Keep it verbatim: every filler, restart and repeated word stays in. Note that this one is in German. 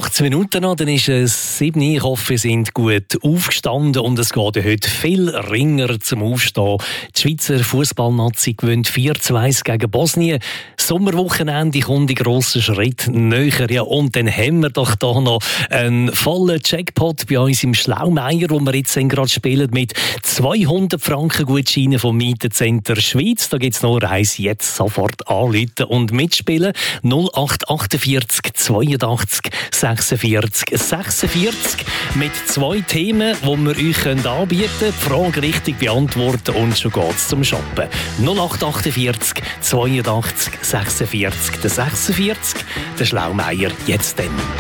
achtzehn Minuten noch, dann ist es sieben. Ich hoffe, wir sind gut aufgestanden und es geht heute viel ringer zum Aufstehen. Die Schweizer Fußballnazi gewinnt vier zu eins gegen Bosnien. Sommerwochenende kommt in grossen Schritt näher. Ja, und dann haben wir doch da noch einen vollen Jackpot bei uns im Schlaumeier, wo wir jetzt gerade spielen mit zweihundert Franken Gutscheine vom Mietencenter Schweiz. Da gibt es noch eins, jetzt sofort anrufen und mitspielen. null acht achtundvierzig zweiundachtzig sechsundvierzig sechsundvierzig mit zwei Themen, die wir euch anbieten können. Die Frage richtig beantworten und schon geht's zum Shoppen. null acht achtundvierzig zweiundachtzig sechsundvierzig sechsundvierzig. Der Schlaumeier jetzt dann.